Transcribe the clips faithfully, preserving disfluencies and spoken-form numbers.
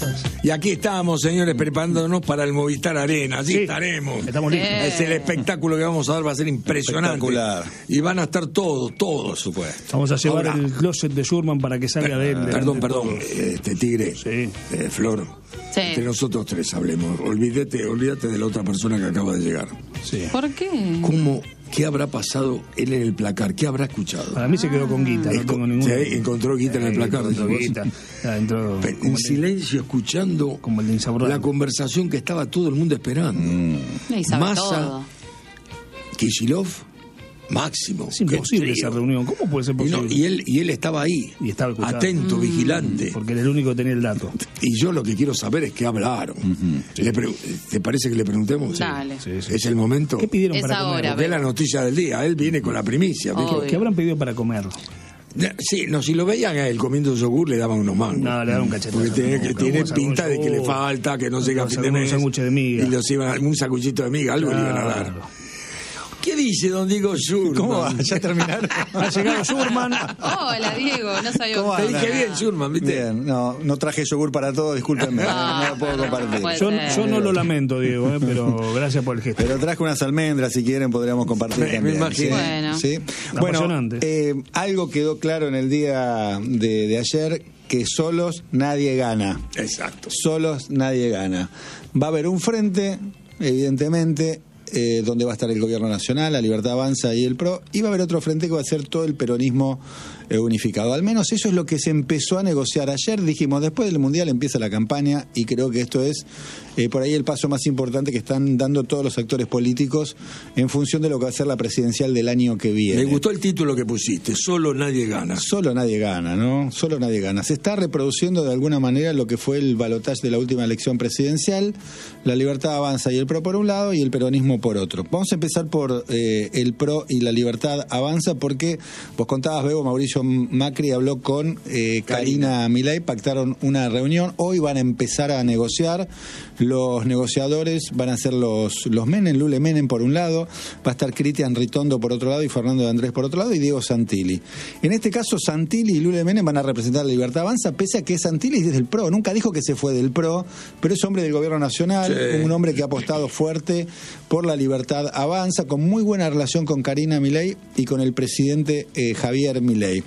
Y aquí estamos, señores, preparándonos para el Movistar Arena. Allí Sí, estaremos. estamos listos. Eh. Es el espectáculo que vamos a dar, va a ser impresionante. Espectacular. Y van a estar todos, todos. Por supuesto. Vamos a llevar Ahora- el closet de Schurman para que salga de él. Perdón, de perdón, todos. este Tigre, Sí. eh, Flor, Sí. entre nosotros tres hablemos. Olvídate, olvídate de la otra persona que acaba de llegar. Sí. ¿Por qué? ¿Cómo, qué habrá pasado él en el placar? ¿Qué habrá escuchado? Para mí se quedó con guita, no Esco- tengo ningún. sí, encontró guita en el placar, Encontró dice vos. guita. Ya entró Pero como en el- silencio, escuchando como el de Insaurralde. la conversación que estaba todo el mundo esperando. Y sabe Massa, todo. Kicillof, Máximo. Es imposible Qué esa trío. reunión. ¿Cómo puede ser Y, posible? no, y él y él estaba ahí, Y estaba escuchando. atento, vigilante. Porque era el único que tenía el dato. Y yo lo que quiero saber es qué hablaron. Le pre- ¿Te parece que le preguntemos? Dale. Sí, sí. ¿Es el momento? ¿Qué pidieron Es para comer? ahora. Porque es la noticia del día. Él viene con la primicia. ¿viste? Obvio. ¿Qué habrán pedido para comer? Sí, no, si lo veían a él comiendo yogur, le daban unos mangos. No, le daban un cachetazo. Porque tiene, que- No, tiene vamos a pinta algún de que le yogur. falta, que no llega a Vamos a fin de algún mes. sándwich de miga. Y los iban, un sacuchito de miga, algo le iban a dar. Claro. ¿Qué dice don Diego Schurman? ¿Cómo va? ¿Ya terminaron? Ha llegado Schurman. Hola, Diego, no sabía ¿Cómo que- Te dije bien, Schurman, ¿viste? Bien, no, no traje yogur para todos, discúlpenme, Ah, no lo puedo no, compartir. puede Yo, ser. yo no lo lamento, Diego, eh, pero gracias por el gesto. Pero traje unas almendras, si quieren podríamos compartir Me- me también. imagino. ¿sí? Bueno. ¿Sí? Bueno, Apasionante. eh, algo quedó claro en el día de, de ayer, que solos nadie gana. Exacto. Solos nadie gana. Va a haber un frente, evidentemente, eh, donde va a estar el gobierno nacional, la Libertad Avanza y el P R O, y va a haber otro frente que va a ser todo el peronismo eh, unificado. Al menos eso es lo que se empezó a negociar ayer. Dijimos, después del Mundial empieza la campaña, y creo que esto es eh, por ahí el paso más importante que están dando todos los actores políticos en función de lo que va a ser la presidencial del año que viene. Me gustó el título que pusiste, Solo nadie gana. Solo nadie gana, ¿no? Solo nadie gana. Se está reproduciendo de alguna manera lo que fue el balotaje de la última elección presidencial. La Libertad Avanza y el P R O por un lado y el peronismo por otro. Vamos a empezar por eh, el P R O y la Libertad Avanza, porque vos contabas, Bebo, Mauricio Macri habló con eh, Karina Milei, pactaron una reunión. Hoy van a empezar a negociar. Los negociadores van a ser los, los Menem, Lule Menem por un lado, va a estar Cristian Ritondo por otro lado y Fernando de Andrés por otro lado y Diego Santilli. En este caso, Santilli y Lule Menem van a representar a la Libertad Avanza, pese a que Santilli es del P R O, nunca dijo que se fue del P R O, pero es hombre del gobierno nacional, Sí. un hombre que ha apostado fuerte por la Libertad Avanza, con muy buena relación con Karina Milei y con el presidente eh, Javier Milei.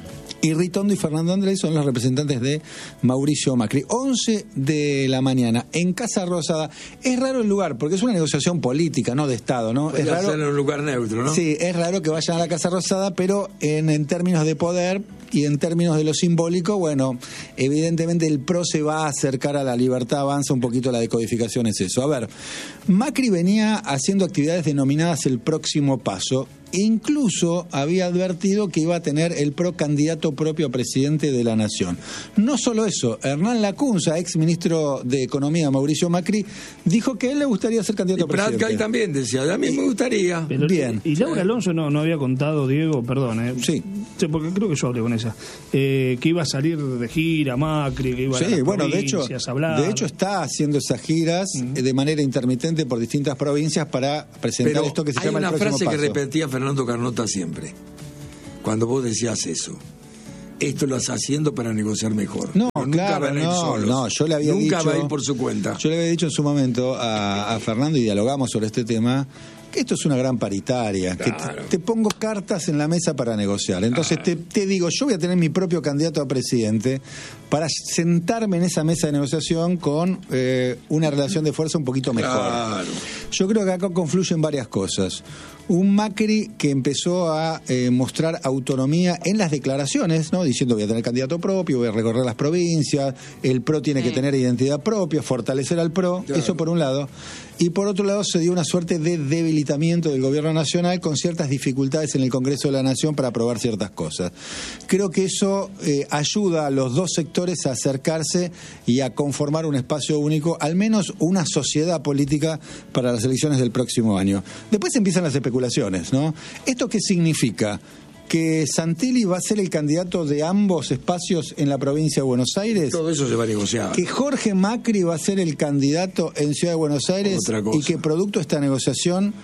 Y Ritondo y Fernando Andrés son los representantes de Mauricio Macri. once de la mañana en Casa Rosada. Es raro el lugar, porque es una negociación política, no de Estado, ¿no? Es Podría raro. ser en un lugar neutro, ¿no? Sí, es raro que vayan a la Casa Rosada, pero en, en términos de poder y en términos de lo simbólico, bueno, evidentemente el P R O se va a acercar a la Libertad Avanza, un poquito la decodificación es eso. A ver, Macri venía haciendo actividades denominadas el próximo paso. Incluso había advertido que iba a tener el P R O candidato propio a presidente de la Nación. No solo eso, Hernán Lacunza, ex ministro de Economía Mauricio Macri, dijo que a él le gustaría ser Y candidato a presidente. Pratcay también decía, a mí me gustaría. Pero- Bien. Y Laura Alonso no, no había contado, Diego, perdón, ¿eh? Sí. Sí, porque creo que yo hablé con ella. Eh, que iba a salir de gira Macri, que iba a Sí, las bueno, de hecho, provincias a hablar. de hecho está haciendo esas giras eh, de manera intermitente por distintas provincias para presentar Pero esto que se hay llama una el próximo frase que paso. repetía Fernando Carnota siempre, cuando vos decías eso. Esto lo estás haciendo para negociar mejor. No, Pero nunca claro, van a ir no, solos. no, yo le había Nunca dicho, va a ir por su cuenta. Yo le había dicho en su momento a, a Fernando, y dialogamos sobre este tema, que esto es una gran paritaria, que Claro. te, te pongo cartas en la mesa para negociar. Entonces te, te digo, yo voy a tener mi propio candidato a presidente para sentarme en esa mesa de negociación con eh, una relación de fuerza un poquito mejor. Claro. Yo creo que acá confluyen varias cosas. Un Macri que empezó a eh, mostrar autonomía en las declaraciones, ¿no? Diciendo voy a tener candidato propio, voy a recorrer las provincias, el P R O tiene que Sí. tener identidad propia, fortalecer al P R O, Claro. eso por un lado. Y por otro lado se dio una suerte de debilitamiento del gobierno nacional con ciertas dificultades en el Congreso de la Nación para aprobar ciertas cosas. Creo que eso eh, ayuda a los dos sectores a acercarse y a conformar un espacio único, al menos una sociedad política para las elecciones del próximo año. Después empiezan las especulaciones, ¿no? ¿Esto qué significa? Que Santilli va a ser el candidato de ambos espacios en la provincia de Buenos Aires. Todo eso se va a negociar. Que Jorge Macri va a ser el candidato en Ciudad de Buenos Aires Otra cosa. y que producto de esta negociación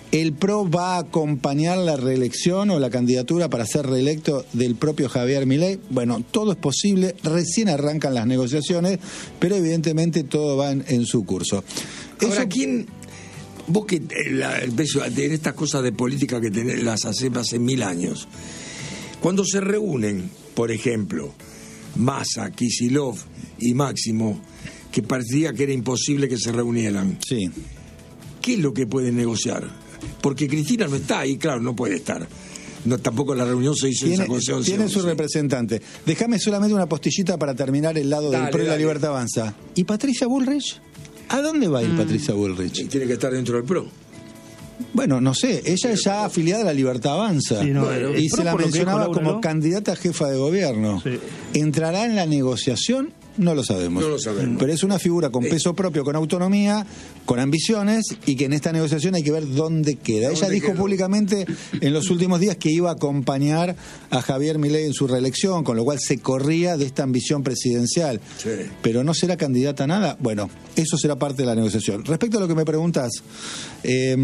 ¿El P R O va a acompañar la reelección o la candidatura para ser reelecto del propio Javier Milei? Bueno, todo es posible, recién arrancan las negociaciones, pero evidentemente todo va en, en su curso. Ahora, Eso- ¿quién? Vos que eh, la, el beso de estas cosas de política que tenés, las hace hace mil años, cuando se reúnen, por ejemplo, Massa, Kicillof y Máximo, que parecía que era imposible que se reunieran, Sí. ¿qué es lo que pueden negociar? Porque Cristina no está ahí, claro, no puede estar. No, tampoco la reunión se hizo en Tiene, esa Concepción. tiene su representante. Déjame solamente una postillita para terminar el lado del Dale, P R O y la dale. Libertad Avanza. ¿Y Patricia Bullrich? ¿A dónde va a ir Mm. Patricia Bullrich? Y tiene que estar dentro del P R O. Bueno, no sé, ella es ya afiliada a la Libertad Avanza. Sí, no, Bueno, el y P R O se la por lo que dijo mencionaba Laura, como ¿no? candidata a jefa de gobierno. Sí. ¿Entrará en la negociación? No lo sabemos. No lo sabemos. Pero es una figura con Eh. peso propio, con autonomía, con ambiciones, y que en esta negociación hay que ver dónde queda. ¿Dónde Ella dijo quedó? públicamente en los últimos días que iba a acompañar a Javier Milei en su reelección, con lo cual se corría de esta ambición presidencial. Sí. Pero no será candidata a nada. Bueno, eso será parte de la negociación. Respecto a lo que me preguntas, eh,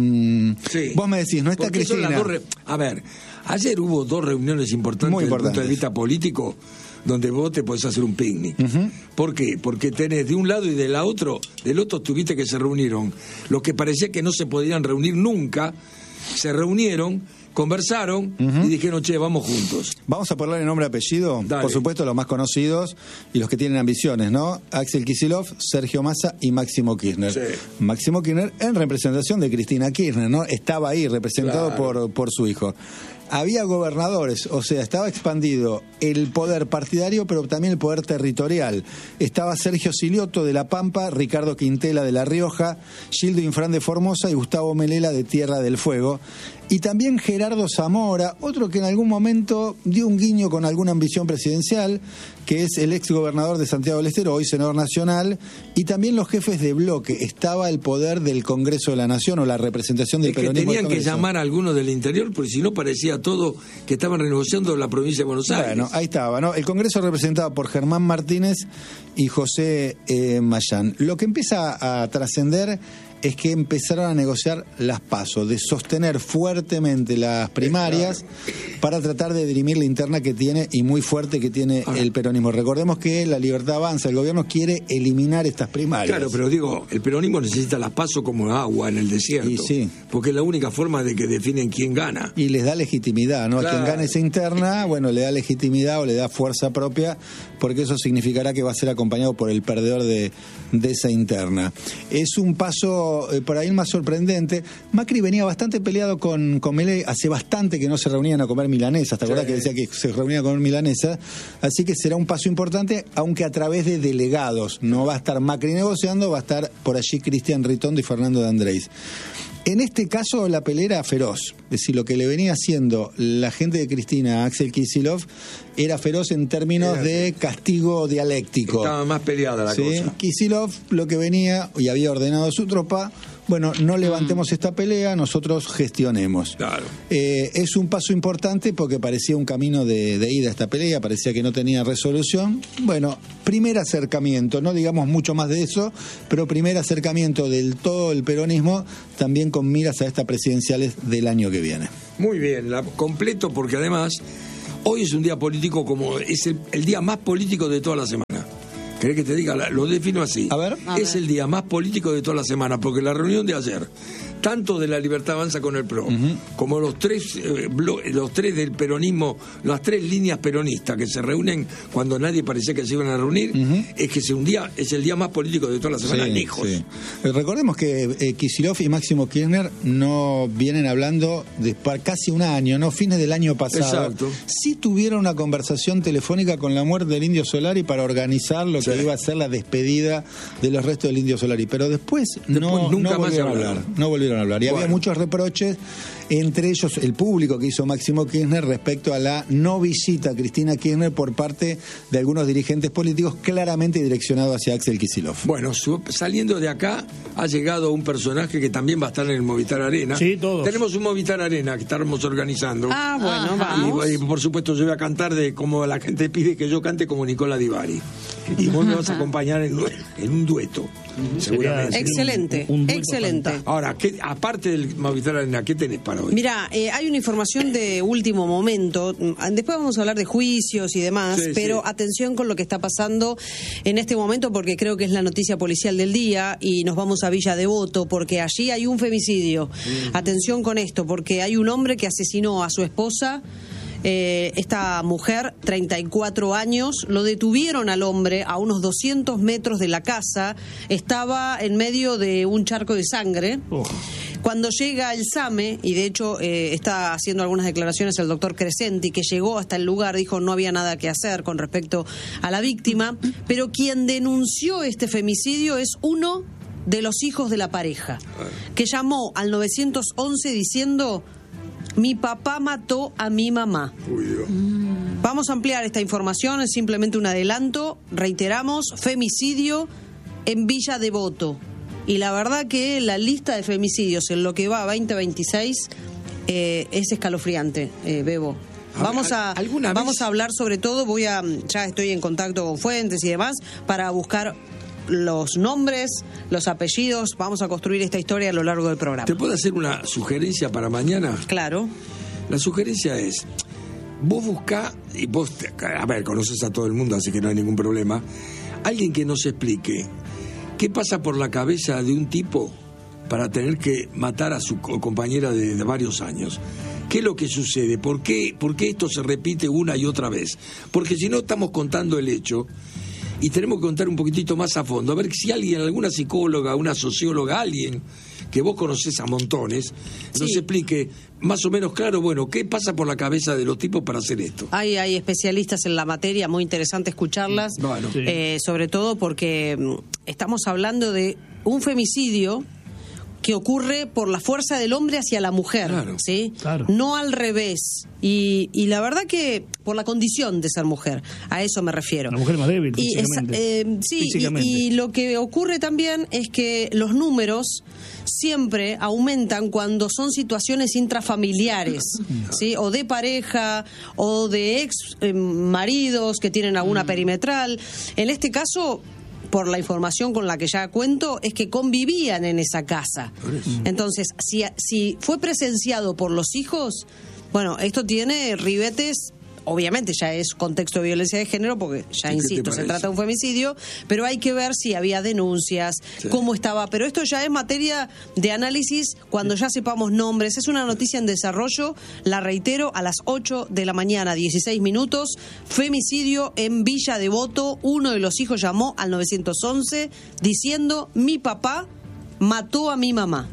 Sí. vos me decís, ¿no está Porque son Cristina? las dos re- A ver, ayer hubo dos reuniones importantes Muy desde el punto importantes. de vista político, donde vos te podés hacer un picnic. ¿Por qué? Porque tenés de un lado y del otro, del otro tuviste que se reunieron. Los que parecía que no se podían reunir nunca, se reunieron, conversaron y dijeron, che, vamos juntos. Vamos a ponerle nombre y apellido, Dale. por supuesto los más conocidos y los que tienen ambiciones, ¿no? Axel Kicillof, Sergio Massa y Máximo Kirchner. Sí. Máximo Kirchner en representación de Cristina Kirchner, ¿no? Estaba ahí representado Claro. por, por su hijo. Había gobernadores, o sea, estaba expandido el poder partidario, pero también el poder territorial. Estaba Sergio Silioto de La Pampa, Ricardo Quintela de La Rioja, Gildo Infrán de Formosa y Gustavo Melela de Tierra del Fuego. Y también Gerardo Zamora, otro que en algún momento dio un guiño con alguna ambición presidencial, que es el ex gobernador de Santiago del Estero, hoy senador nacional, y también los jefes de bloque. Estaba el poder del Congreso de la Nación o la representación del Es que peronismo. tenían del que Congreso. llamar a algunos del interior, porque si no parecía todo que estaban renegociando la provincia de Buenos Aires. Bueno, ahí estaba, ¿no? El Congreso representado por Germán Martínez y José eh, Mayán. Lo que empieza a trascender es que empezaron a negociar las PASO, de sostener fuertemente las primarias para tratar de dirimir la interna que tiene y muy fuerte que tiene Ahora. el peronismo. Recordemos que la Libertad Avanza, el gobierno quiere eliminar estas primarias. Claro, pero digo, el peronismo necesita las pasos como agua en el desierto. Y sí. Porque es la única forma de que definen quién gana. Y les da legitimidad, ¿no? A Claro. quien gane esa interna, bueno, le da legitimidad o le da fuerza propia, porque eso significará que va a ser acompañado por el perdedor de, de esa interna. Es un paso eh, por ahí más sorprendente. Macri venía bastante peleado con, con Milei, hace bastante que no se reunían a comer milanesas, ¿te acordás Sí. que decía que se reunían a comer milanesas? Así que será un paso importante, aunque a través de delegados. No va a estar Macri negociando, va a estar por allí Cristian Ritondo y Fernando de Andrés. En este caso la pelea era feroz, es decir, lo que le venía haciendo la gente de Cristina a Axel Kicillof era feroz en términos Era- de castigo dialéctico. Estaba más peleada la ¿Sí? cosa. Kicillof lo que venía y había ordenado su tropa, bueno, no levantemos esta pelea, nosotros gestionemos. Claro. Eh, es un paso importante porque parecía un camino de, de ida a esta pelea, parecía que no tenía resolución. Bueno, primer acercamiento, no digamos mucho más de eso, pero primer acercamiento del todo el peronismo, también con miras a estas presidenciales del año que viene. Muy bien, la completo porque además hoy es un día político como es el, el día más político de toda la semana. ¿Querés que te diga? La- Lo defino así. A ver. A Es ver. el día más político de toda la semana, porque la reunión de ayer, tanto de la Libertad Avanza con el P R O, como los tres, eh, blo- los tres del peronismo, las tres líneas peronistas que se reúnen cuando nadie parecía que se iban a reunir, es que es un día, es el día más político de toda la semana, Sí, lejos. sí. Eh, Recordemos que eh, Kicillof y Máximo Kirchner no vienen hablando de pa- casi un año, ¿no? Fines del año pasado. Exacto. Sí tuvieron una conversación telefónica con la muerte del Indio Solari para organizar lo que Sí. iba a ser la despedida de los restos del Indio Solari. Pero después, no, nunca no más volvieron a hablaron. hablar. No volvieron a hablar. Y Bueno. había muchos reproches, entre ellos el público que hizo Máximo Kirchner respecto a la no visita a Cristina Kirchner por parte de algunos dirigentes políticos claramente direccionados hacia Axel Kicillof. Bueno, su- saliendo de acá ha llegado un personaje que también va a estar en el Movistar Arena. Sí, todos. Tenemos un Movistar Arena que estamos organizando. Ah, bueno, Ajá. Y, vamos. y, por supuesto yo voy a cantar de como la gente pide que yo cante como Nicola Di Bari. Y vos me vas a acompañar en, en un dueto, seguramente. Excelente, Un- un dueto excelente. fantástico. Ahora, ¿qué, aparte del Movistar Arena, ¿qué tenés para hoy? Mira, eh, hay una información de último momento. Después vamos a hablar de juicios y demás, Sí, pero sí. atención con lo que está pasando en este momento, porque creo que es la noticia policial del día, y nos vamos a Villa Devoto, porque allí hay un femicidio. Mm. Atención con esto, porque hay un hombre que asesinó a su esposa. Eh, esta mujer, treinta y cuatro años, lo detuvieron al hombre a unos doscientos metros de la casa. Estaba en medio de un charco de sangre. Oh. Cuando llega el SAME, y de hecho eh, está haciendo algunas declaraciones el doctor Crescenti, que llegó hasta el lugar, dijo no había nada que hacer con respecto a la víctima, pero quien denunció este femicidio es uno de los hijos de la pareja, que llamó al nueve once diciendo: mi papá mató a mi mamá. Uy, Dios. Vamos a ampliar esta información, es simplemente un adelanto. Reiteramos, femicidio en Villa Devoto. Y la verdad que la lista de femicidios en lo que va a veinte veintiséis eh, es escalofriante, eh, Bebo. A Vamos ver, a, ¿alguna vamos vez? a hablar sobre todo, voy a, ya estoy en contacto con fuentes y demás, para buscar los nombres, los apellidos. Vamos a construir esta historia a lo largo del programa. ¿Te puedo hacer una sugerencia para mañana? Claro. La sugerencia es, vos buscá, y vos, te- a ver, conoces a todo el mundo, así que no hay ningún problema, alguien que nos explique qué pasa por la cabeza de un tipo para tener que matar a su co- compañera de, de varios años. ¿Qué es lo que sucede? ¿Por qué, ¿Por qué esto se repite una y otra vez? Porque si no estamos contando el hecho y tenemos que contar un poquitito más a fondo, a ver si alguien, alguna psicóloga, una socióloga, alguien que vos conocés a montones, nos Sí. explique más o menos claro, bueno, qué pasa por la cabeza de los tipos para hacer esto. Hay, hay especialistas en la materia, muy interesante escucharlas, Bueno. Sí. eh, sobre todo porque mm, estamos hablando de un femicidio que ocurre por la fuerza del hombre hacia la mujer, Claro. ¿sí? Claro. No al revés. Y, y la verdad que por la condición de ser mujer, a eso me refiero. La mujer más débil Y esa- físicamente. eh, sí, y- Físicamente. y lo que ocurre también es que los números siempre aumentan cuando son situaciones intrafamiliares, ¿sí? O de pareja, o de ex eh, maridos que tienen alguna perimetral. En este caso, por la información con la que ya cuento, es que convivían en esa casa. Entonces, si, si fue presenciado por los hijos, bueno, esto tiene ribetes. Obviamente ya es contexto de violencia de género, porque ya ¿Qué te insisto, se parece? trata de un femicidio, pero hay que ver si había denuncias, Sí. cómo estaba. Pero esto ya es materia de análisis cuando ya sepamos nombres. Es una noticia en desarrollo, la reitero, a las ocho de la mañana, dieciséis minutos, femicidio en Villa Devoto. Uno de los hijos llamó al nueve once diciendo: mi papá mató a mi mamá.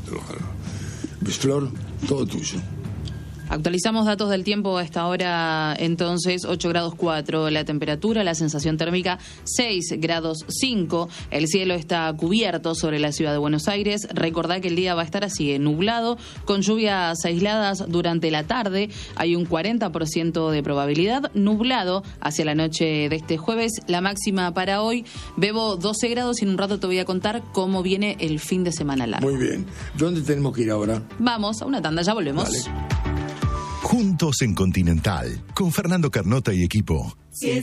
Luis Flor, todo tuyo. Actualizamos datos del tiempo a esta hora, entonces, ocho grados cuatro la temperatura, la sensación térmica seis grados cinco, el cielo está cubierto sobre la ciudad de Buenos Aires. Recordá que el día va a estar así, nublado, con lluvias aisladas durante la tarde, hay un cuarenta por ciento de probabilidad, nublado hacia la noche de este jueves, la máxima para hoy, Bebo doce grados y en un rato te voy a contar cómo viene el fin de semana largo. Muy bien. ¿Dónde tenemos que ir ahora? Vamos a una tanda, ya volvemos. Vale. Juntos en Continental, con Fernando Carnota y equipo. Si es